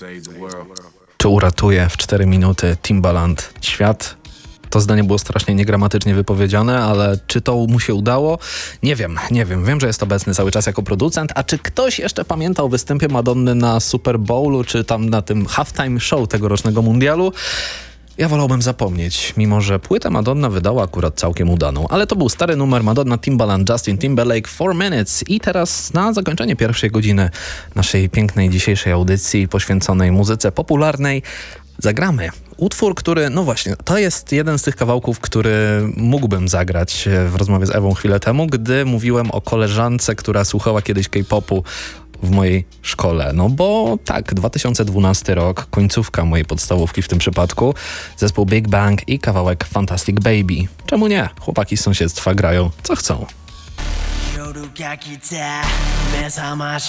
Czy uratuje w 4 minuty Timbaland świat? To zdanie było strasznie niegramatycznie wypowiedziane, ale czy to mu się udało? Nie wiem. Wiem, że jest obecny cały czas jako producent, a czy ktoś jeszcze pamięta o występie Madonny na Super Bowlu, czy tam na tym halftime show tegorocznego mundialu? Ja wolałbym zapomnieć, mimo że płytę Madonna wydała akurat całkiem udaną. Ale to był stary numer Madonna, Timbaland, Justin Timberlake, 4 Minutes. I teraz na zakończenie pierwszej godziny naszej pięknej dzisiejszej audycji poświęconej muzyce popularnej zagramy utwór, który, no właśnie, to jest jeden z tych kawałków, który mógłbym zagrać w rozmowie z Ewą chwilę temu, gdy mówiłem o koleżance, która słuchała kiedyś K-popu w mojej szkole. No bo tak, 2012 rok, końcówka mojej podstawówki w tym przypadku, zespół Big Bang i kawałek Fantastic Baby. Czemu nie? Chłopaki z sąsiedztwa grają co chcą.